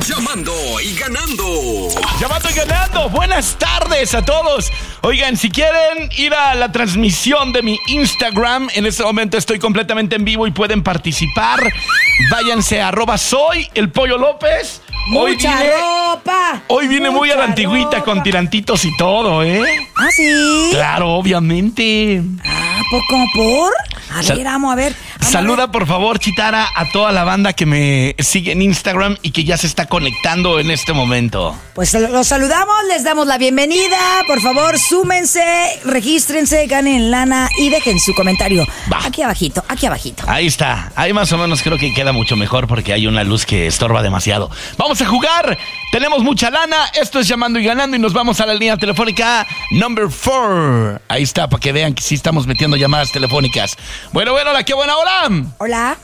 Llamando y ganando. Llamando y ganando. Buenas tardes a todos. Oigan, si quieren ir a la transmisión de mi Instagram, en este momento estoy completamente en vivo y pueden participar. Váyanse a @soyelpollolópez. ¡Mucha ropa! Hoy viene muy a la antigüita ropa. con tirantitos y todo, ¿eh? ¿Ah, sí? Claro, obviamente. ¿Cómo por? A ver, vamos a ver. Saluda, por favor, Chitara, a toda la banda que me sigue en Instagram y que ya se está conectando en este momento. Pues los saludamos, les damos la bienvenida. Por favor, súmense, regístrense, ganen lana y dejen su comentario. Va. Aquí abajito, aquí abajito. Ahí está. Ahí más o menos creo que queda mucho mejor porque hay una luz que estorba demasiado. Vamos a jugar. Tenemos mucha lana. Esto es Llamando y Ganando y nos vamos a la línea telefónica number 4. Ahí está, para que vean que sí estamos metiendo llamadas telefónicas. Bueno, la que buena hora. Hola.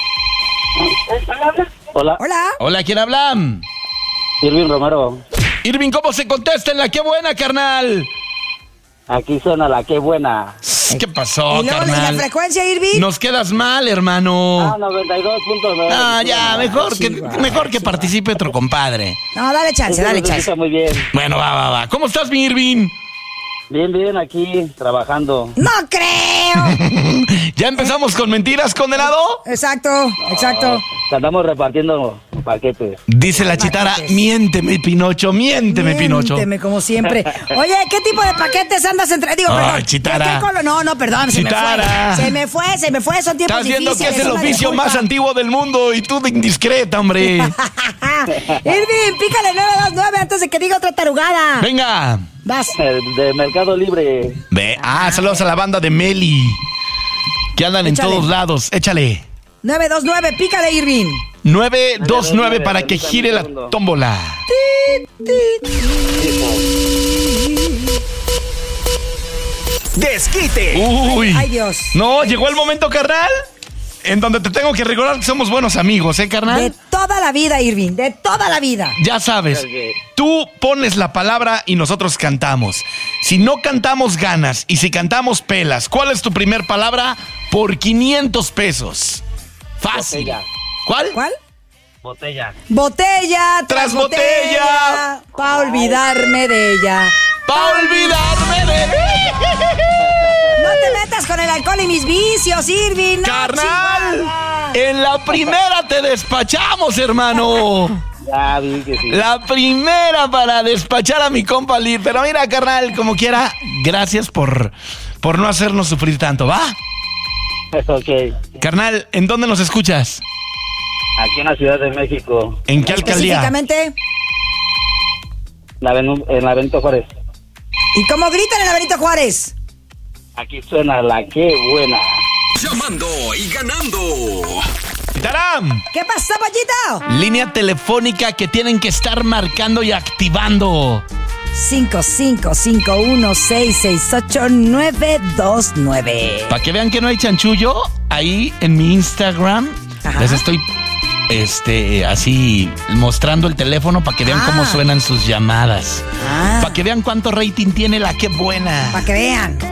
Hola, Hola. Hola, ¿quién habla? Irving Romero. Irving, ¿cómo se contesta en la que buena, carnal? Aquí suena la que buena. ¿Qué pasó, ¿Y luego la carnal? frecuencia, Irving? Nos quedas mal, hermano. 92.9. Ah, ya, mejor sí, que participe otro compadre. No, dale chance, dale chance. Está muy bien. Bueno, va. ¿Cómo estás, mi Irving? Bien, aquí trabajando. ¡No creo! ¿Ya empezamos con mentiras, condenado? Exacto. Andamos repartiendo paquetes. Dice la Chitara, Paquetes. miénteme, Pinocho, miénteme, Pinocho. Miénteme, como siempre. Oye, ¿qué tipo de paquetes andas entre...? Digo, Ay, perdón. Chitara. ¿Qué color? No, perdón, Chitara. se me fue, son tiempos Estás viendo que difíciles. es el una oficio disculpa. más antiguo del mundo y tú de indiscreta, hombre. Irving, pícale 929 antes de que diga otra tarugada. Venga. Vas. De Mercado Libre. Saludos a la banda de Meli, que andan en Échale. todos lados. Échale. 929, pícale, Irving. 929 para que gire la tómbola. Desquite. Uy. Ay, Dios. No, llegó el momento, carnal, en donde te tengo que recordar que somos buenos amigos, ¿eh, carnal? De toda la vida, Irving, de toda la vida. Ya sabes, Ok. tú pones la palabra y nosotros cantamos. Si no cantamos, ganas. Y si cantamos, pelas. ¿Cuál es tu primer palabra? Por 500 pesos. Fácil. Botella. ¿Cuál? Botella. Botella Tras botella. Pa' olvidarme de ella. ¡Pa' olvidarme de No te metas con el alcohol y mis vicios, Irving. No, ¡Carnal! Chihuahua. En la primera te despachamos, hermano. Ya vi que sí. La primera para despachar a mi compa Lir. Pero mira, carnal, como quiera, gracias por no hacernos sufrir tanto, ¿va? Ok. Carnal, ¿en dónde nos escuchas? Aquí en la Ciudad de México. ¿En qué alcaldía? Específicamente. En la Benito Juárez. ¿Y cómo gritan en la Benito Juárez? Aquí suena la que buena. Llamando y ganando. ¡Taram! ¿Qué pasa, pollito? Línea telefónica que tienen que estar marcando y activando. 5551668929. Para que vean que no hay chanchullo, ahí en mi Instagram Ajá. les estoy así mostrando el teléfono para que vean cómo suenan sus llamadas. Para que vean cuánto rating tiene la que buena. Para que vean.